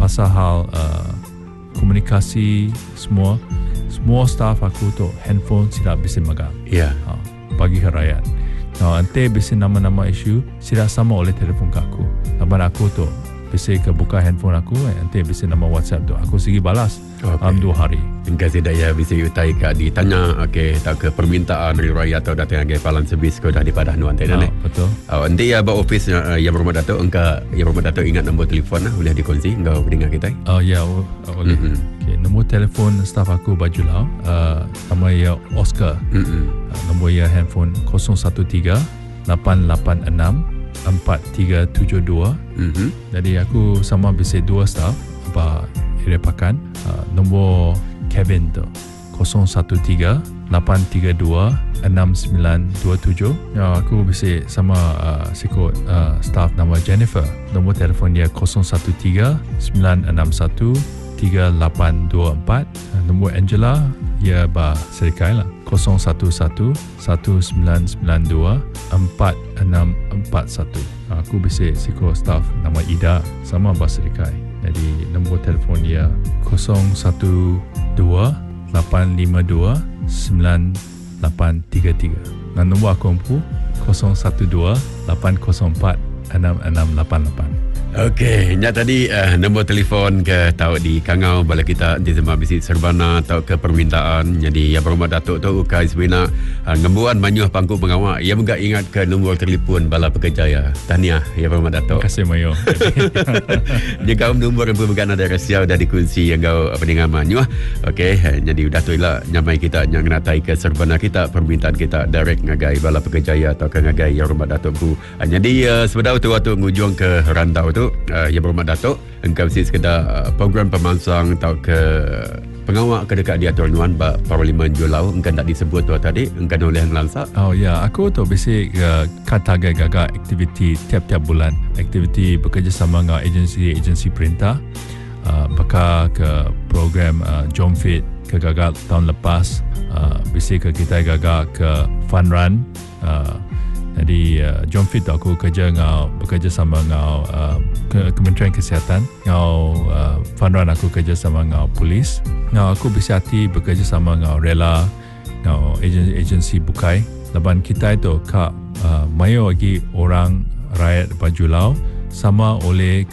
pasal hal komunikasi semua staff aku tu handphone tidak bisa megang. Bagi ke rakyat. Nanti bisa nama-nama isu tidak sama oleh telefon ke aku. Laban aku tu bisa ke buka handphone aku, nanti bisa nama WhatsApp tu aku segi balas dalam 2 hari. Hingga saya bisa utai ke ditanya tak ke permintaan dari rakyat atau datang ke palan servis kau dah di padah nuan tadi. Betul. Nanti ya office yang berhormat Datuk, yang berhormat Datuk ingat nombor telefon boleh dikongsi engkau dengan kita. Boleh. Okay, nombor telefon staf aku Baju Lau, nama ia Oscar. Nombor ia handphone 013 886 4372. Jadi aku sama bisa 2 staff apa area pakan. Nombor Kevin tu 013 832 6927. Aku bisa sama sikut staff nama Jennifer. Nombor telefon dia 013 961 3824. Nombor Angela ia serikai lah 011 1992 4641. Aku bisa sikut staff nama Ida sama serikai. Jadi nombor telefon dia 012 852 9833. Dan nombor aku 012 804 6688. Okey, nya tadi nombor telefon ke tahu di Kangau bala kita di Zema Bisit Serbana tahu ke permintaan. Jadi yang berhormat Datuk tu ukai sebenarnya ngembuan manyuh pangku pengawak. Ia juga ingat ke nombor telefon bala pekerja ya. Tahniah ya berhormat Datuk. Terima kasih Mayo. Jika nombor yang berbagai ada rahsia dah dikunci yang kau pendengar manyuh. Okey, jadi Datuk lah nyamai kita yang ngatai ke Serbana kita permintaan kita direct ngagai bala pekerja atau ke ngagai yang berhormat Datuk tu. Jadi sebenarnya tu waktu ngujung ke rantau tu yang berhormat Datuk engkau mesti sekedar program pemansang atau ke pengawak ke dekat di atur nuan Parlimen Julau engkau tak disebut tu tadi engkau oleh ngelansak. Aku tu basic kata gagal aktiviti tiap-tiap bulan, aktiviti bekerjasama dengan agensi perintah, bakal ke program Jom Fit ke gagal tahun lepas, basic ke kita gagal ke fun run. Jadi Jom Fit aku bekerja sama dengan Kementerian Kesihatan, dengan fun run aku kerja sama dengan polis. Aku bersiati bekerja sama dengan Rela, dengan agensi bukai. Laban kita itu mayo lagi orang rakyat Baju Lau sama oleh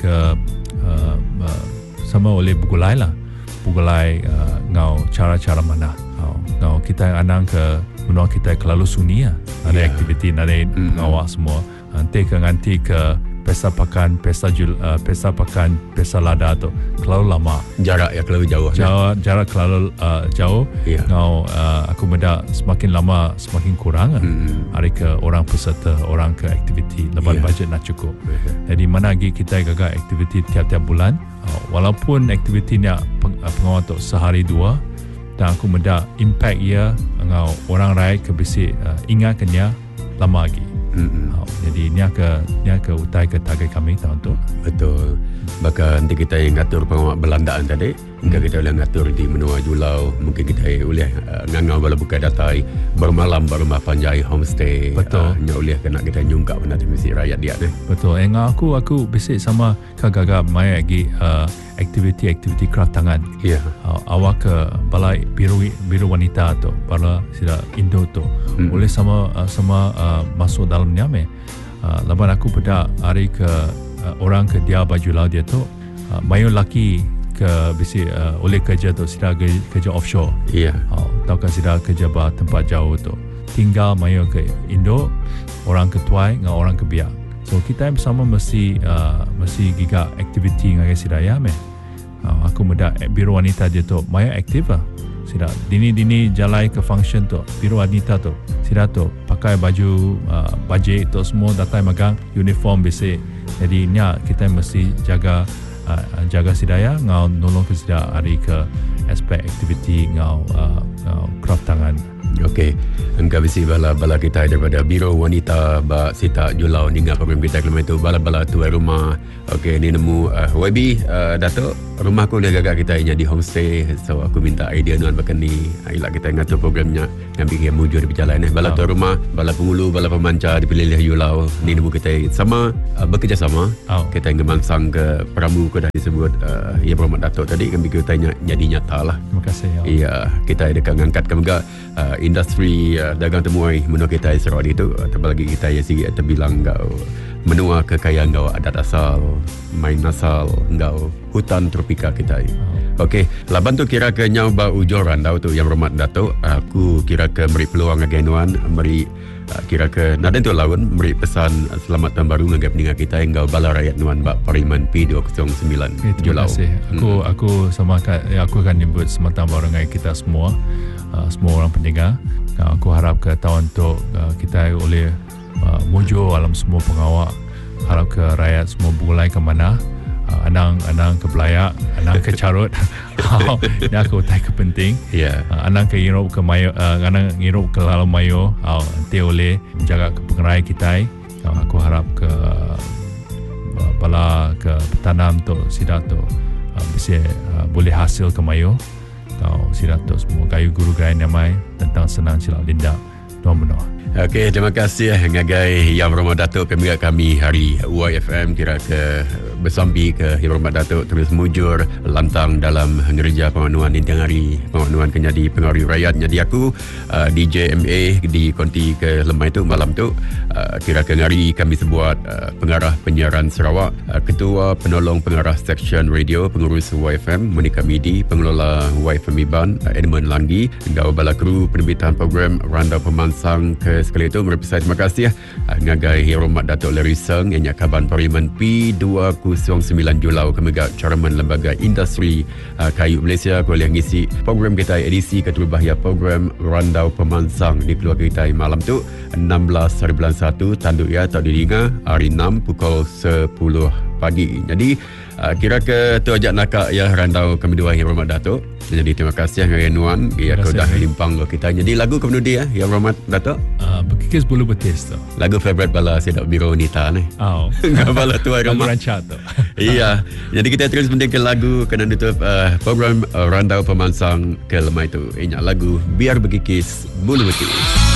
Bugulai lah. Bugulai ngau cara-cara mana. Ngau kita anang ke menua kita kelalu sunyi lah. Ada aktiviti, ada pengawal semua. Nanti ke pesta pakan, pesta pakan, pesta lada tu kelalu lama. Jarak kelalu jauh. Jarak kelalu jauh. Ngau aku benda semakin lama semakin kurang. Hari ke orang peserta, orang ke aktiviti. Lepas bajet nak cukup. Jadi mana lagi kita gagal aktiviti tiap-tiap bulan. Walaupun aktiviti ni pengawal tu sehari 2. Dan aku mendak impact ia dengan orang rakyat ke bisi ingat kenya lama lagi. Jadi ni ke utai ke target kami tahun tu. Betul. Bahkan nanti kita yang ngatur pengawak belandaan tadi, kita boleh ngatur di menua Julau, mungkin kita boleh ngangau bala buka datai bermalam berumah panjai homestay. Betul. Nya boleh kena kita nyungkap nanti mesti rakyat dia ni. Betul. Aku bisik sama kagak mai lagi aktiviti craft tangan. Awak ke balai biru wanita tu, bala sila Indo tu. Boleh sama masuk dalam nyame. Laban aku pada hari ke orang ke dia Baju Lau dia tu mayu laki ke bisi oleh kerja tu sila kerja offshore. Tau kan sila kerja tempat jauh tu. Tinggal mayu ke Indo, orang ke Tuai dengan orang ke Biak. So kita bersama mesti giga aktiviti dengan sidaya me. Aku muda biru wanita dia tu mayu aktif lah. Sila dini jalai ke function tu biru wanita tu. Sila tu pakai baju bajet tu semua datang magang uniform basic. Jadi nya kita mesti jaga sidaya ngau nolong ke sidaya hari ke aspek aktiviti ngau craft tangan. Okey, engkau bisi bala kita daripada Biro Wanita ba Sita Julau ninga program kita kelima itu bala tuan rumah. Okey, ni nemu YB Datuk, rumah aku dia gagak kita nya di homestay. So aku minta idea nuan berkeni. Ilak kita ngatur programnya yang bikin mujur berjalan bala tuan rumah, bala pengulu, bala pemancar dipilih Julau. Ni nemu kita sama bekerjasama. Kita ngemangsang ke Pramu ko dah disebut ya Muhammad Datuk tadi kan bikin kita jadi nyata lah. Terima kasih. Iya, kita dekat ngangkat ke megak industri dagang temuai menua kita Israel itu terbagi kita ya sigi terbilang kau menua kekayaan kau adat asal, main asal kau hutan tropika kita. Okey, laban tu kira ke nyau ba ujoran tau tu yang Muhammad Datuk, aku kira ke beri peluang aganuan, beri kira ke naden tu lawan beri pesan selamat tahun baru ngagap ninga kita engkau bala rakyat nuan bak Parlimen P209 Julau. Terima kasih. Aku sama aku akan nyebut selamat tahun baru ngai kita semua orang pendengar. Aku harap ke tahun tu kita oleh mujur alam semua pengawal, harap ke rakyat semua bulai ke mana, anang ke Belayak, anang ke Carut. Ini aku utai ke penting. Anang ke Europe ke Mayo, anang Europe ke Lalu Mayo, nanti oleh menjaga ke pengerai kita. Aku harap ke bala ke petanam tu sidat tu bisa boleh hasil ke Mayo. Sidat tu semua kayu guru gaya namai tentang senang silap lindak tuan benar. Okey, terima kasih ngagai Yang Muhammad Datuk pemilik kami hari YFM kira ke bersambi ke Yang Muhammad Datuk terus mujur lantang dalam ngerja penganuan intiang hari penganuan kenyadi pengaruh rakyat. Jadi aku DJ MA di konti ke lemah itu malam tu kira ke hari kami sebuat pengarah penyiaran Sarawak, ketua penolong pengarah seksyen radio pengurus YFM Monika Midi, pengelola YFM Iban Edmund Langgi, dan bala kru penerbitan program Randau Pemansang ke sekali itu merepresentasi terima kasih ngagai Yang Muhammad Datuk Larry Seng yang Kaban Parlimen P209 Julau kemegak Chairman Lembaga Industri Kayu Malaysia boleh ngisi program kita edisi ketua bahaya program Randau Pemansang di keluarga kita malam tu 16 hari bulan 1 tanduk ya tak diringa hari 6 pukul 10 pagi. Jadi kira ke tu ajak nakak ya Randau kami dua Yang Muhammad Datuk. Jadi terima kasih Nuan ya kau dah limpang lo kita. Jadi lagu kemudian dia Yang Muhammad Datuk berkikis bulu betis tu. Lagu favourite bala Sedap Biro Wanita ni. Bala tuan rumah. Lagu rancak tu. Iya. Jadi kita terus mendengar lagu kena tutup program Randau Pemansang ke lemah itu. Ingat lagu Biar Berkikis Bulu Betis.